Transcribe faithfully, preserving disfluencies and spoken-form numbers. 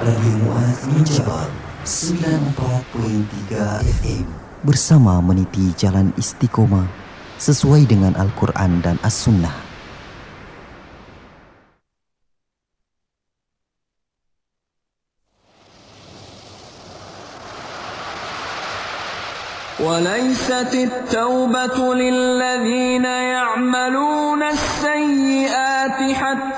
Radio Muaz mencabar sembilan puluh empat perpuluhan tiga F M bersama meniti jalan istiqomah sesuai dengan Al-Quran dan As-Sunnah. وليست التوبة للذين يعملون السيئات حتى